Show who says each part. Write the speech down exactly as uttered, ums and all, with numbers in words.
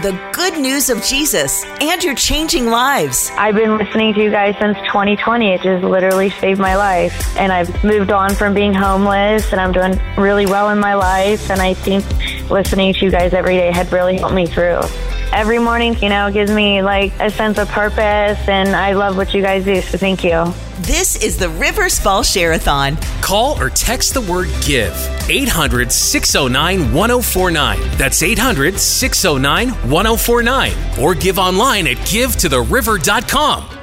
Speaker 1: the good news of Jesus and you're changing lives.
Speaker 2: I've been listening to you guys since twenty twenty. It just literally saved my life. And I've moved on from being homeless, and I'm doing really well in my life. And I think listening to you guys every day had really helped me through. Every morning, you know, gives me like a sense of purpose, and I love what you guys do, so thank you.
Speaker 1: This is the Rivers Falls Share-a-thon.
Speaker 3: Call or text the word GIVE, eight hundred, six oh nine, one oh four nine. That's eight hundred, six oh nine, one oh four nine. Or give online at give to the river dot com.